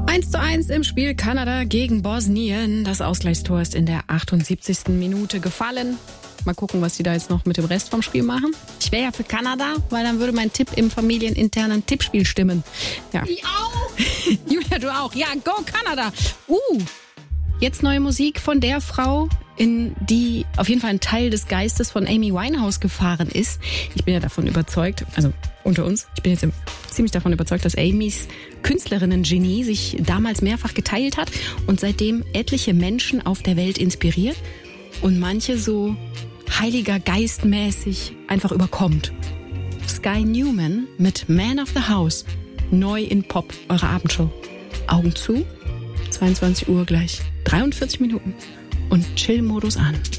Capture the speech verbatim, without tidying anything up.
eins zu eins im Spiel Kanada gegen Bosnien. Das Ausgleichstor ist in der achtundsiebzigsten Minute gefallen. Mal gucken, was die da jetzt noch mit dem Rest vom Spiel machen. Ich wäre ja für Kanada, weil dann würde mein Tipp im familieninternen Tippspiel stimmen. Ja. Ich auch. Julia, du auch. Ja, go Kanada. Uh, jetzt neue Musik von der Frau, in die auf jeden Fall ein Teil des Geistes von Amy Winehouse gefahren ist. Ich bin ja davon überzeugt, also unter uns, ich bin jetzt ziemlich davon überzeugt, dass Amys Künstlerinnen-Genie sich damals mehrfach geteilt hat und seitdem etliche Menschen auf der Welt inspiriert und manche so heiliger Geistmäßig einfach überkommt. Sky Newman mit Man of the House, neu in Pop, eure Abendshow. Augen zu, zweiundzwanzig Uhr gleich, dreiundvierzig Minuten und Chill-Modus an.